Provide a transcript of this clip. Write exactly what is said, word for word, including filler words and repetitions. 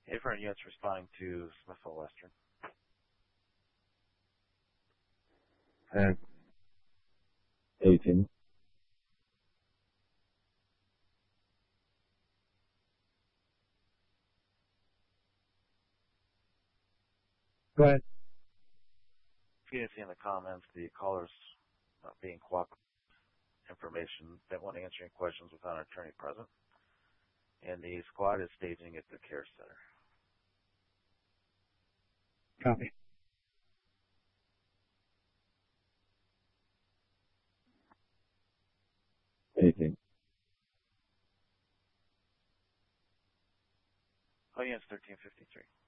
Different units responding to Smithville Western. And eighteen. Go ahead. If you didn't see in the comments, the callers not being cooperative information that won't answer any questions without an attorney present. And the squad is staging at the care center. Copy. eighteen. Audience thirteen fifty-three.